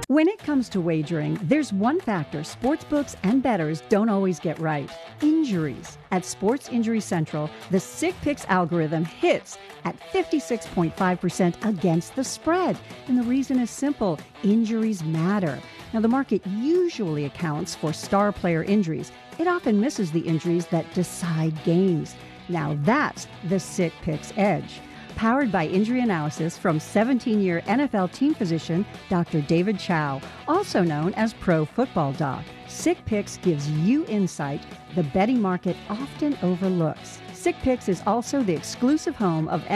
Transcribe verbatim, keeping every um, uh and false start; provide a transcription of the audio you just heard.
When it comes to wagering, there's one factor sportsbooks and bettors don't always get right: injuries. At Sports Injury Central, the Sick Picks algorithm hits at fifty-six point five percent against the spread. And the reason is simple: injuries matter. Now, the market usually accounts for star player injuries. It often misses the injuries that decide games. Now, that's the Sick Picks edge. Powered by injury analysis from seventeen-year N F L team physician Doctor David Chow, also known as Pro Football Doc. Sick Picks gives you insight the betting market often overlooks. Sick Picks is also the exclusive home of